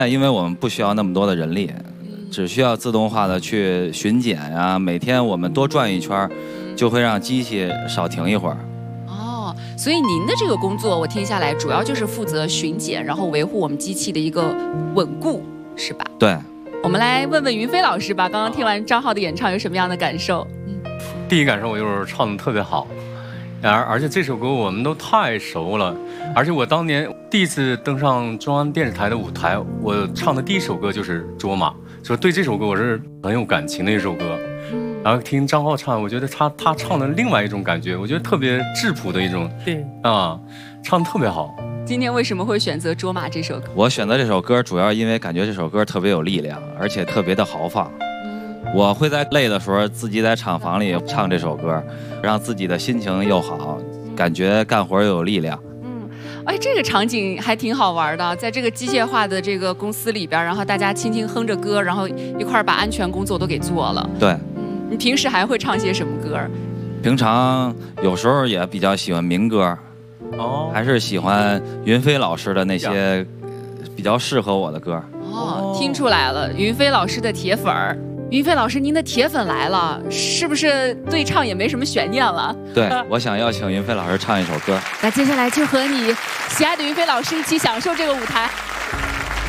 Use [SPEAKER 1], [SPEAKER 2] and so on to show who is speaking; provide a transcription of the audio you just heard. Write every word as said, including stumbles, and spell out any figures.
[SPEAKER 1] 因为我们不需要那么多的人力，只需要自动化的去巡检呀、啊，每天我们多转一圈，就会让机器少停一会儿。
[SPEAKER 2] 哦，所以您的这个工作，我听下来主要就是负责巡检，然后维护我们机器的一个稳固，是吧？
[SPEAKER 1] 对。
[SPEAKER 2] 我们来问问云飞老师吧，刚刚听完张浩的演唱有什么样的感受？嗯，
[SPEAKER 3] 第一感受我就是唱得特别好。 而而且这首歌我们都太熟了，而且我当年第一次登上中央电视台的舞台，我唱的第一首歌就是《卓玛》，所以对这首歌我是很有感情的一首歌。然后听张浩唱，我觉得他他唱的另外一种感觉，我觉得特别质朴的一种，对啊，唱得特别好。
[SPEAKER 2] 今天为什么会选择《卓玛》这首歌？
[SPEAKER 1] 我选择这首歌主要因为感觉这首歌特别有力量，而且特别的豪放。 我会在累的时候自己在厂房里唱这首歌，让自己的心情又好，感觉干活又有力量。
[SPEAKER 2] 嗯，哎，这个场景还挺好玩的，在这个机械化的这个公司里边，然后大家轻轻哼着歌，然后一块儿把安全工作都给做了。
[SPEAKER 1] 对，
[SPEAKER 2] 嗯，你平时还会唱些什么歌？
[SPEAKER 1] 平常有时候也比较喜欢民歌，哦，还是喜欢云飞老师的那些比较适合我的歌。
[SPEAKER 2] 哦，听出来了，云飞老师的铁粉儿。 云飞老师，您的铁粉来了，是不是对唱也没什么悬念了？
[SPEAKER 1] 对，我想邀请云飞老师唱一首歌。
[SPEAKER 2] 那接下来就和你喜爱的云飞老师一起享受这个舞台。